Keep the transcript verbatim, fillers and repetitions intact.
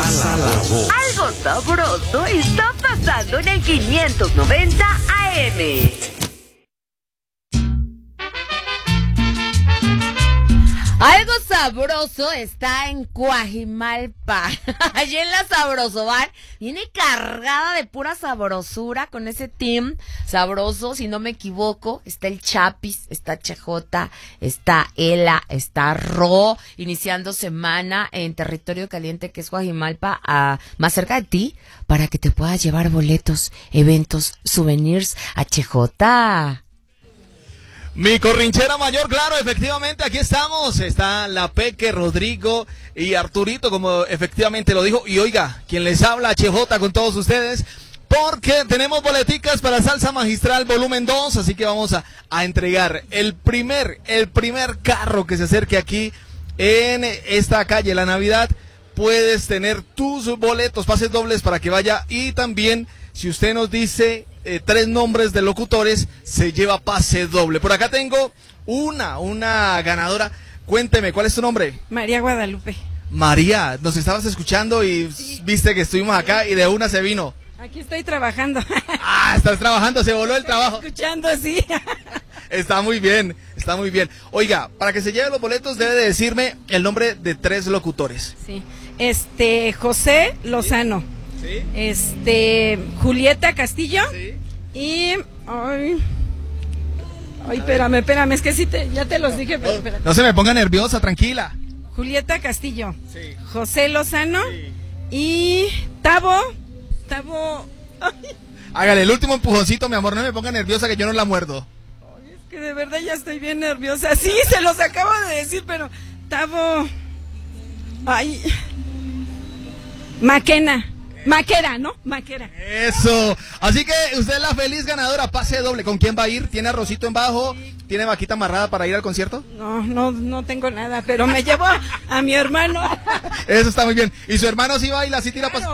Pasa la voz. Algo sabroso está pasando en el quinientos noventa A M. Algo sabroso está en Coajimalpa. Allí en la Sabroso Bar. Viene cargada de pura sabrosura con ese team sabroso, si no me equivoco. Está el Chapis, está Chejota, está Ela, está Ro. Iniciando semana en territorio caliente que es Coajimalpa, a, más cerca de ti, para que te puedas llevar boletos, eventos, souvenirs a Chejota. Mi corrinchera mayor, claro, efectivamente, aquí estamos. Está la Peque, Rodrigo y Arturito, como efectivamente lo dijo. Y oiga, quien les habla, H J, con todos ustedes, porque tenemos boleticas para Salsa Magistral volumen dos, así que vamos a, a entregar el primer, el primer carro que se acerque aquí en esta calle, la Navidad. Puedes tener tus boletos, pases dobles para que vaya, y también, si usted nos dice eh, tres nombres de locutores, se lleva pase doble. Por acá tengo una, una ganadora. Cuénteme, ¿cuál es tu nombre? María Guadalupe. María, nos estabas escuchando y sí, viste que estuvimos acá y de una se vino. Aquí estoy trabajando. Ah, estás trabajando, se voló el trabajo. Escuchando, sí. Está muy bien, está muy bien. Oiga, para que se lleve los boletos debe de decirme el nombre de tres locutores. Sí, este, José Lozano. Sí. Este, Julieta Castillo. Sí. Y, ay, ay, espérame, espérame, es que sí te, ya te los dije, pero espérame. No se me ponga nerviosa, tranquila. Julieta Castillo. Sí. José Lozano. Sí. Y Tavo, Tavo. Ay. Hágale el último empujoncito, mi amor, no me ponga nerviosa que yo no la muerdo. Ay, es que de verdad ya estoy bien nerviosa. Sí, se los acabo de decir, pero Tavo. Ay. Maquena. Maquera, ¿no? Maquera. Eso. Así que usted es la feliz ganadora, pase doble. ¿Con quién va a ir? ¿Tiene arrocito en bajo? ¿Tiene vaquita amarrada para ir al concierto? No, no, no tengo nada, pero me llevo a mi hermano. Eso está muy bien. ¿Y su hermano sí baila, sí tira claro.